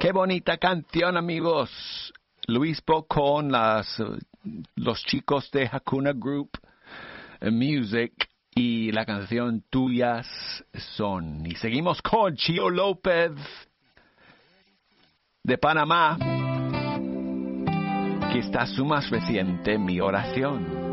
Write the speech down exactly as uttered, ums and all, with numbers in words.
Qué bonita canción, amigos. Luis Bo con las, los chicos de Hakuna Group Music y la canción Tuyas Son. Y seguimos con Chio López de Panamá. Aquí está su más reciente Mi Oración.